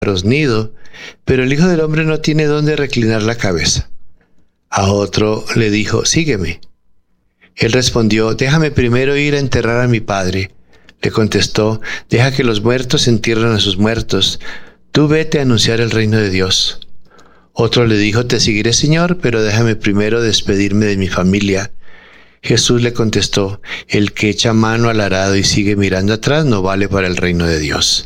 nido, pero el Hijo del Hombre no tiene dónde reclinar la cabeza. A otro le dijo, sígueme. Él respondió, déjame primero ir a enterrar a mi padre. Le contestó, deja que los muertos entierren a sus muertos. Tú vete a anunciar el reino de Dios. Otro le dijo, te seguiré, Señor, pero déjame primero despedirme de mi familia. Jesús le contestó, el que echa mano al arado y sigue mirando atrás no vale para el reino de Dios.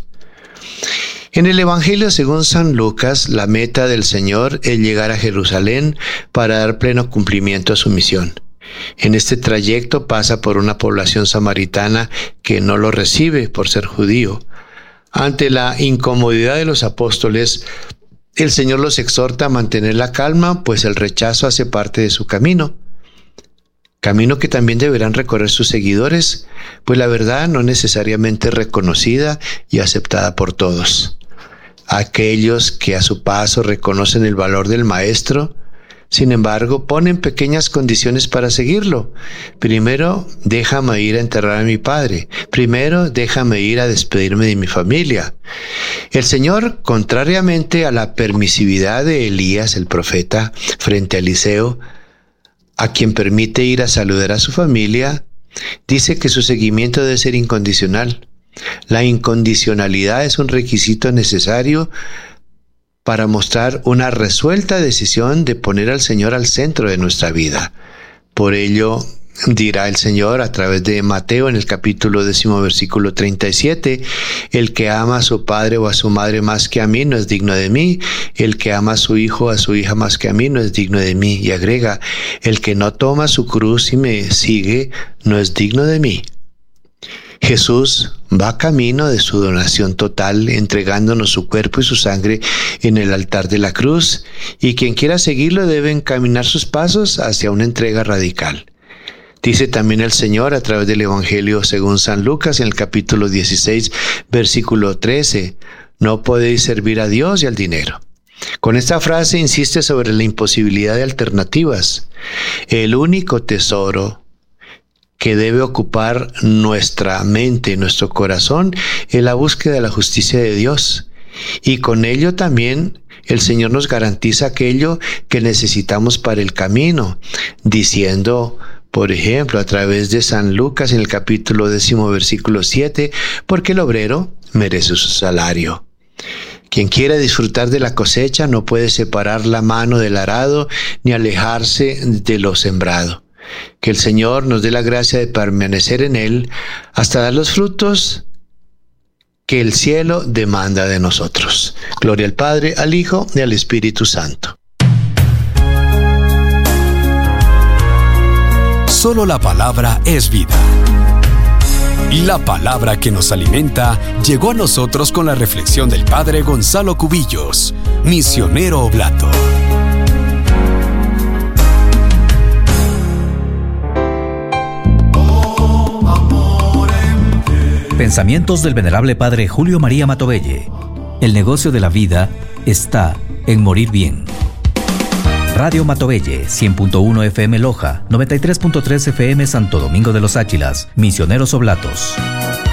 En el Evangelio según San Lucas, la meta del Señor es llegar a Jerusalén para dar pleno cumplimiento a su misión. En este trayecto pasa por una población samaritana que no lo recibe por ser judío. Ante la incomodidad de los apóstoles, el Señor los exhorta a mantener la calma, pues el rechazo hace parte de su camino. Camino que también deberán recorrer sus seguidores, pues la verdad no necesariamente es reconocida y aceptada por todos. Aquellos que a su paso reconocen el valor del Maestro, sin embargo, ponen pequeñas condiciones para seguirlo. Primero, déjame ir a enterrar a mi padre. Primero, déjame ir a despedirme de mi familia. El Señor, contrariamente a la permisividad de Elías, el profeta, frente a Eliseo, a quien permite ir a saludar a su familia, dice que su seguimiento debe ser incondicional. La incondicionalidad es un requisito necesario para mostrar una resuelta decisión de poner al Señor al centro de nuestra vida. Por ello, dirá el Señor a través de Mateo en el capítulo 10, versículo 37, el que ama a su padre o a su madre más que a mí no es digno de mí, el que ama a su hijo o a su hija más que a mí no es digno de mí. Y agrega, el que no toma su cruz y me sigue no es digno de mí. Jesús va camino de su donación total, entregándonos su cuerpo y su sangre en el altar de la cruz, y quien quiera seguirlo debe encaminar sus pasos hacia una entrega radical. Dice también el Señor a través del Evangelio según San Lucas en el capítulo 16, versículo 13, no podéis servir a Dios y al dinero. Con esta frase insiste sobre la imposibilidad de alternativas. El único tesoro que debe ocupar nuestra mente, nuestro corazón, es la búsqueda de la justicia de Dios. Y con ello también el Señor nos garantiza aquello que necesitamos para el camino, diciendo, por ejemplo, a través de San Lucas en el capítulo 10, versículo 7, porque el obrero merece su salario. Quien quiera disfrutar de la cosecha no puede separar la mano del arado ni alejarse de lo sembrado. Que el Señor nos dé la gracia de permanecer en Él hasta dar los frutos que el cielo demanda de nosotros. Gloria al Padre, al Hijo y al Espíritu Santo. Solo la palabra es vida. Y la palabra que nos alimenta llegó a nosotros con la reflexión del Padre Gonzalo Cubillos, misionero oblato. Pensamientos del venerable Padre Julio María Matovelle. El negocio de la vida está en morir bien. Radio Matovelle, 100.1 FM Loja, 93.3 FM Santo Domingo de los Áchilas, Misioneros Oblatos.